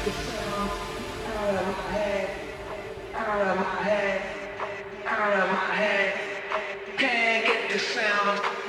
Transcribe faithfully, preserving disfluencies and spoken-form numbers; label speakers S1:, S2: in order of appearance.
S1: Out of my head, can't get the sound.